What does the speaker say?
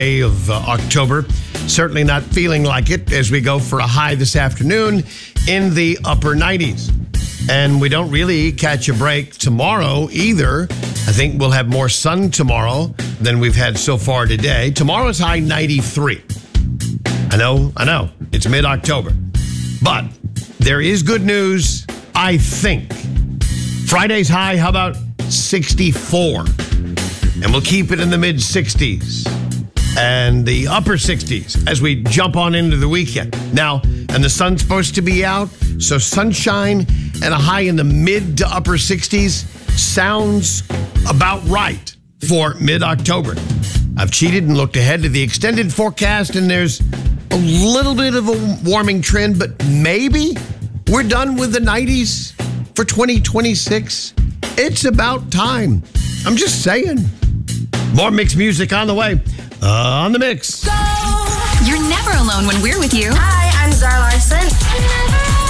of October. Certainly not feeling like it as we go for a high this afternoon in the upper 90s. And we don't really catch a break tomorrow either. I think we'll have more sun tomorrow than we've had so far today. Tomorrow's high 93. I know. It's mid-October. But there is good news, I think. Friday's high, how about 64? And we'll keep it in the mid-60s and the upper 60s as we jump on into the weekend. Now, and the sun's supposed to be out, so sunshine and a high in the mid to upper 60s sounds about right for mid-October. I've cheated and looked ahead to the extended forecast, and there's a little bit of a warming trend, but maybe we're done with the 90s for 2026. It's about time. I'm just saying. More mixed music on the way. On the Mix. You're never alone when we're with you. Hi, I'm Zara.